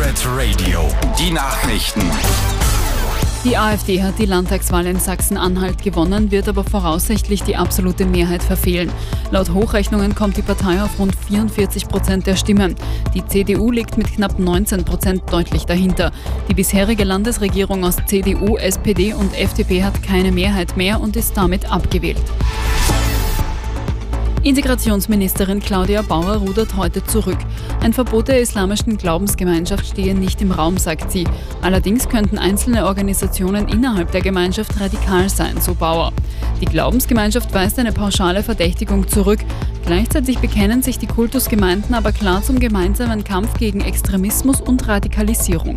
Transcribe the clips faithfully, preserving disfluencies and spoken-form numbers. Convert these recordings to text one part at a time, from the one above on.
Live Radio. Die Nachrichten. Die AfD hat die Landtagswahl in Sachsen-Anhalt gewonnen, wird aber voraussichtlich die absolute Mehrheit verfehlen. Laut Hochrechnungen kommt die Partei auf rund vierundvierzig Prozent der Stimmen. Die C D U liegt mit knapp neunzehn Prozent deutlich dahinter. Die bisherige Landesregierung aus C D U, S P D und F D P hat keine Mehrheit mehr und ist damit abgewählt. Integrationsministerin Claudia Bauer rudert heute zurück. Ein Verbot der islamischen Glaubensgemeinschaft stehe nicht im Raum, sagt sie. Allerdings könnten einzelne Organisationen innerhalb der Gemeinschaft radikal sein, so Bauer. Die Glaubensgemeinschaft weist eine pauschale Verdächtigung zurück. Gleichzeitig bekennen sich die Kultusgemeinden aber klar zum gemeinsamen Kampf gegen Extremismus und Radikalisierung.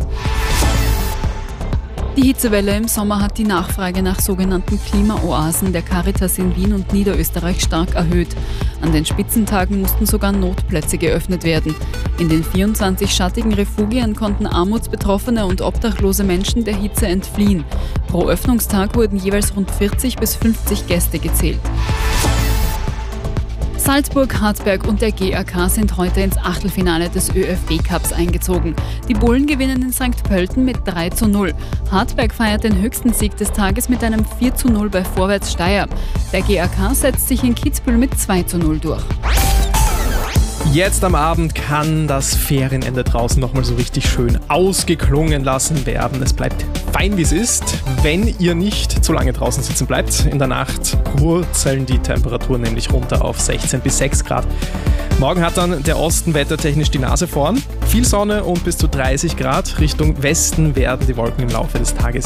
Die Hitzewelle im Sommer hat die Nachfrage nach sogenannten Klimaoasen der Caritas in Wien und Niederösterreich stark erhöht. An den Spitzentagen mussten sogar Notplätze geöffnet werden. In den vierundzwanzig schattigen Refugien konnten armutsbetroffene und obdachlose Menschen der Hitze entfliehen. Pro Öffnungstag wurden jeweils rund vierzig bis fünfzig Gäste gezählt. Salzburg, Hartberg und der G A K sind heute ins Achtelfinale des ÖFB-Cups eingezogen. Die Bullen gewinnen in Sankt Pölten mit drei zu null. Hartberg feiert den höchsten Sieg des Tages mit einem vier zu null bei Vorwärts Steyr. Der G A K setzt sich in Kitzbühel mit zwei zu null durch. Jetzt am Abend kann das Ferienende draußen nochmal so richtig schön ausgeklungen lassen werden. Es bleibt fein, wie es ist, wenn ihr nicht zu lange draußen sitzen bleibt. In der Nacht purzeln die Temperaturen nämlich runter auf sechzehn bis sechs Grad. Morgen hat dann der Osten wettertechnisch die Nase vorn. Viel Sonne und bis zu dreißig Grad. Richtung Westen werden die Wolken im Laufe des Tages